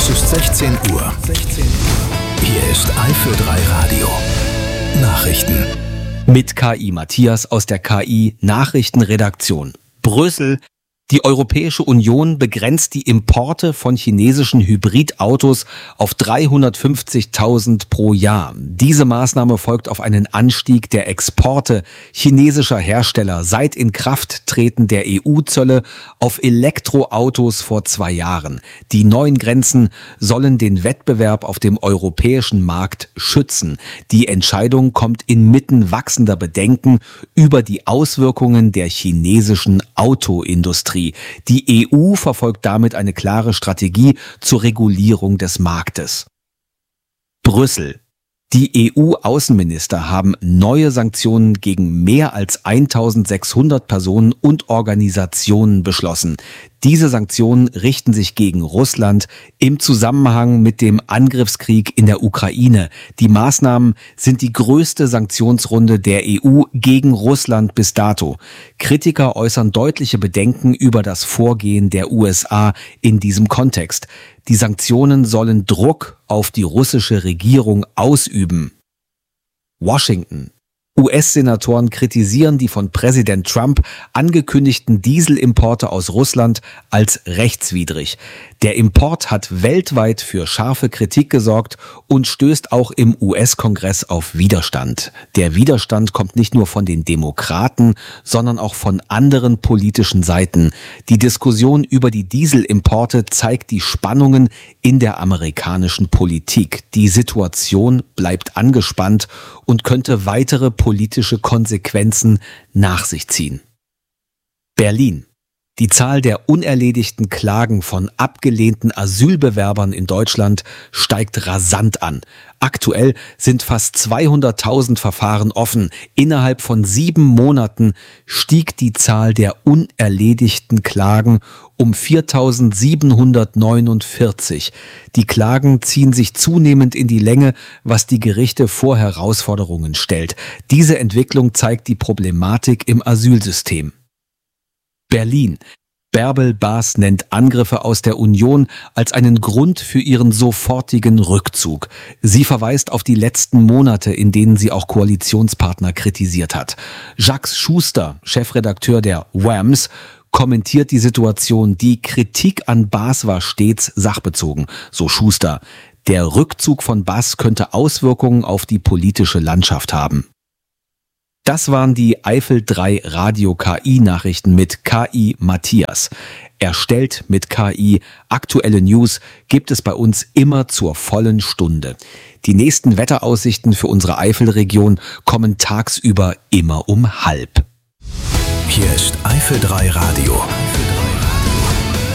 Es ist 16 Uhr. Hier ist Eifel 3 Radio. Nachrichten. Mit KI Matthias aus der KI Nachrichtenredaktion. Brüssel. Die Europäische Union begrenzt die Importe von chinesischen Hybridautos auf 350.000 pro Jahr. Diese Maßnahme folgt auf einen Anstieg der Exporte chinesischer Hersteller seit Inkrafttreten der EU-Zölle auf Elektroautos vor 2 Jahren. Die neuen Grenzen sollen den Wettbewerb auf dem europäischen Markt schützen. Die Entscheidung kommt inmitten wachsender Bedenken über die Auswirkungen der chinesischen Autoindustrie. Die EU verfolgt damit eine klare Strategie zur Regulierung des Marktes. Brüssel. Die EU-Außenminister haben neue Sanktionen gegen mehr als 1.600 Personen und Organisationen beschlossen. Diese Sanktionen richten sich gegen Russland im Zusammenhang mit dem Angriffskrieg in der Ukraine. Die Maßnahmen sind die größte Sanktionsrunde der EU gegen Russland bis dato. Kritiker äußern deutliche Bedenken über das Vorgehen der USA in diesem Kontext. Die Sanktionen sollen Druck auf die russische Regierung ausüben. Washington. US-Senatoren kritisieren die von Präsident Trump angekündigten Dieselimporte aus Russland als rechtswidrig. Der Import hat weltweit für scharfe Kritik gesorgt und stößt auch im US-Kongress auf Widerstand. Der Widerstand kommt nicht nur von den Demokraten, sondern auch von anderen politischen Seiten. Die Diskussion über die Dieselimporte zeigt die Spannungen in der amerikanischen Politik. Die Situation bleibt angespannt und könnte weitere politische Konsequenzen nach sich ziehen. Berlin. Die Zahl der unerledigten Klagen von abgelehnten Asylbewerbern in Deutschland steigt rasant an. Aktuell sind fast 200.000 Verfahren offen. Innerhalb von 7 Monaten stieg die Zahl der unerledigten Klagen um 4.749. Die Klagen ziehen sich zunehmend in die Länge, was die Gerichte vor Herausforderungen stellt. Diese Entwicklung zeigt die Problematik im Asylsystem. Berlin. Bärbel Baas nennt Angriffe aus der Union als einen Grund für ihren sofortigen Rückzug. Sie verweist auf die letzten Monate, in denen sie auch Koalitionspartner kritisiert hat. Jacques Schuster, Chefredakteur der WAMS, kommentiert die Situation. Die Kritik an Baas war stets sachbezogen, so Schuster. Der Rückzug von Baas könnte Auswirkungen auf die politische Landschaft haben. Das waren die Eifel 3 Radio KI Nachrichten mit KI Matthias. Erstellt mit KI. Aktuelle News gibt es bei uns immer zur vollen Stunde. Die nächsten Wetteraussichten für unsere Eifelregion kommen tagsüber immer um 12:30. Hier ist Eifel 3 Radio.